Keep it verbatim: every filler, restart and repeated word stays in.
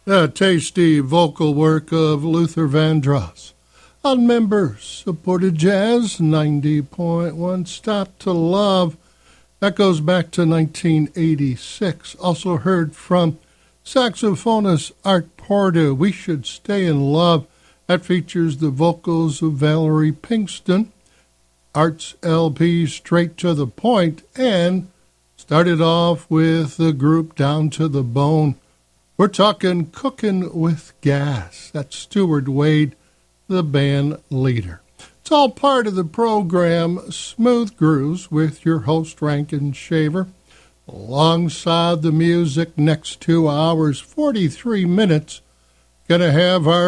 The tasty vocal work of Luther Vandross. On member-supported jazz, ninety point one Stop to Love. That goes back to nineteen eighty-six. Also heard from saxophonist Art Porter, We Should Stay in Love. That features the vocals of Valerie Pinkston. Art's L P, Straight to the Point, and started off with the group Down to the Bone. We're talking Cooking with Gas. That's Stuart Wade, the band leader. It's all part of the program Smooth Grooves with your host Rankin Shaver. Alongside the music, next two hours, forty-three minutes, gonna have our